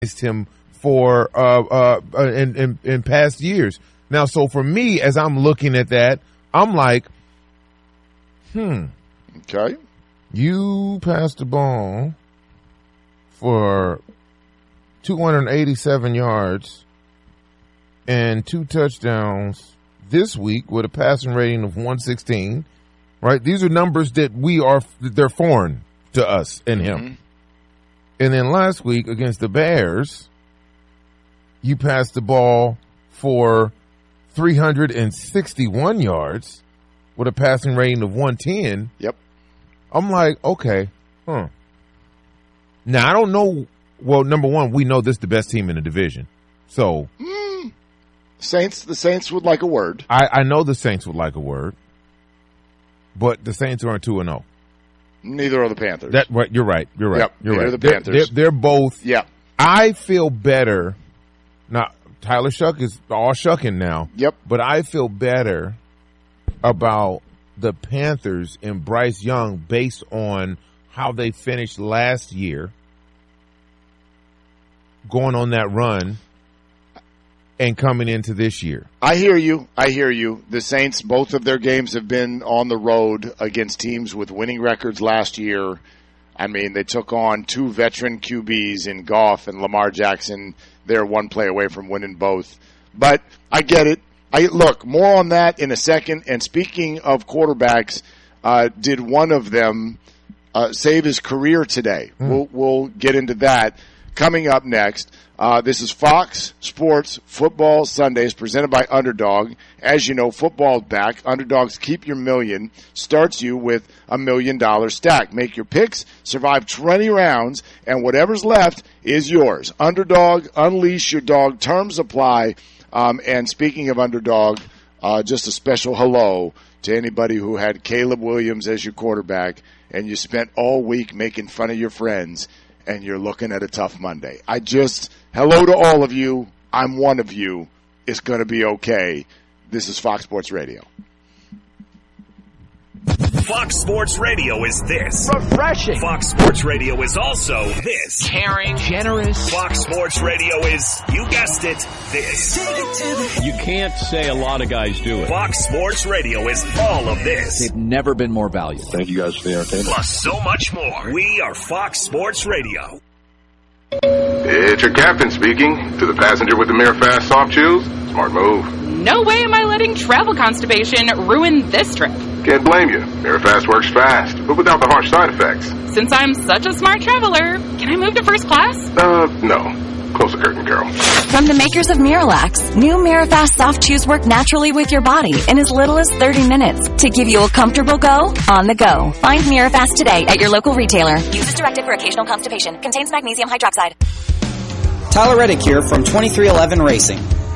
him for in past years. Now, so for me, as I'm looking at that, I'm like, Okay. You passed the ball for 287 yards and 2 touchdowns this week with a passing rating of 116, right? These are numbers that they're foreign to us and him. Mm-hmm. And then last week against the Bears, you passed the ball for 361 yards with a passing rating of 110. Yep. I'm like, okay, Now, I don't know. Well, number one, we know this is the best team in the division. So the Saints would like a word. I know the Saints would like a word, but the Saints aren't 2-0. Neither are the Panthers. You're right. Yep, You're right. The Panthers. They're both. Yeah. I feel better. Now, Tyler Shuck is all shucking now. Yep. But I feel better about the Panthers and Bryce Young based on how they finished last year, going on that run, and coming into this year. I hear you. The Saints, both of their games have been on the road against teams with winning records last year. I mean, they took on 2 veteran QBs in Goff and Lamar Jackson. They're one play away from winning both. But I get it. Look, more on that in a second. And speaking of quarterbacks, did one of them save his career today? We'll get into that coming up next. This is Fox Sports Football Sundays presented by Underdog. As you know, football's back. Underdog's Keep Your Million starts you with $1 million stack. Make your picks, survive 20 rounds, and whatever's left is yours. Underdog, unleash your dog. Terms apply. And speaking of Underdog, just a special hello to anybody who had Caleb Williams as your quarterback and you spent all week making fun of your friends and you're looking at a tough Monday. Hello to all of you. I'm one of you. It's going to be okay. This is Fox Sports Radio. Fox Sports Radio is this. Refreshing. Fox Sports Radio is also this. Caring. Generous. Fox Sports Radio is, you guessed it, this. You can't say a lot of guys do it. Fox Sports Radio is all of this. They've never been more valuable. Thank you guys for the entertainment. Plus so much more. We are Fox Sports Radio. It's your captain speaking. To the passenger with the Mirror Fast soft chews, smart move. No way am I letting travel constipation ruin this trip. Can't blame you. Mirror Fast works fast, but without the harsh side effects. Since I'm such a smart traveler, can I move to first class? No. Close the curtain, girl. From the makers of Miralax, new Mirafast soft chews work naturally with your body in as little as 30 minutes to give you a comfortable go on the go. Find Mirafast today at your local retailer. Use as directed for occasional constipation. Contains magnesium hydroxide. Tyler Reddick here from 2311 Racing.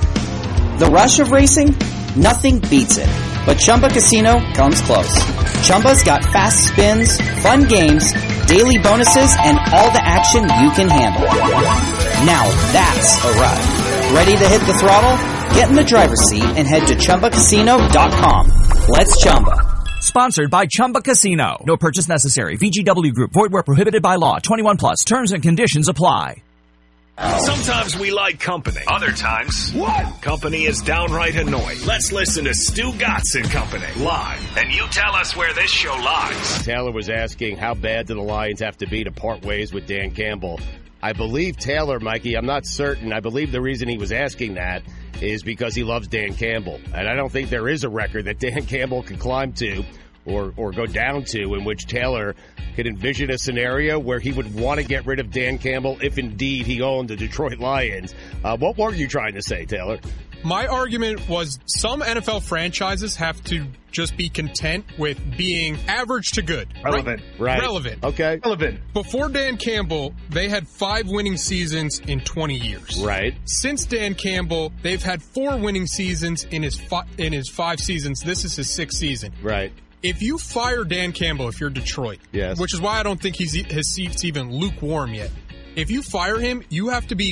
The rush of racing? Nothing beats it. But Chumba Casino comes close. Chumba's got fast spins, fun games, daily bonuses, and all the action you can handle. Now that's a ride. Ready to hit the throttle? Get in the driver's seat and head to ChumbaCasino.com. Let's Chumba. Sponsored by Chumba Casino. No purchase necessary. VGW Group. Void where prohibited by law. 21 plus. Terms and conditions apply. Sometimes we like company. Other times, company is downright annoying. Let's listen to Stu Gatz and Company live. And you tell us where this show lies. Taylor was asking how bad do the Lions have to be to part ways with Dan Campbell. I believe Taylor, Mikey, I'm not certain. I believe the reason he was asking that is because he loves Dan Campbell. And I don't think there is a record that Dan Campbell can climb to or go down to in which Taylor could envision a scenario where he would want to get rid of Dan Campbell if indeed he owned the Detroit Lions. What were you trying to say, Taylor? My argument was some NFL franchises have to just be content with being average to good. Relevant. Right. Relevant. Okay. Relevant. Before Dan Campbell, they had 5 winning seasons in 20 years. Right. Since Dan Campbell, they've had 4 winning seasons in his 5 seasons. This is his 6th season. Right. If you fire Dan Campbell, if you're Detroit, yes, which is why I don't think his seat's even lukewarm yet. If you fire him, you have to be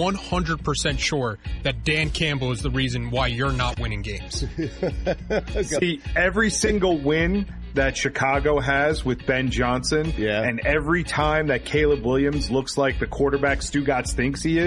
100% sure that Dan Campbell is the reason why you're not winning games. See, every single win that Chicago has with Ben Johnson, and every time that Caleb Williams looks like the quarterback Stu Gatz thinks he is,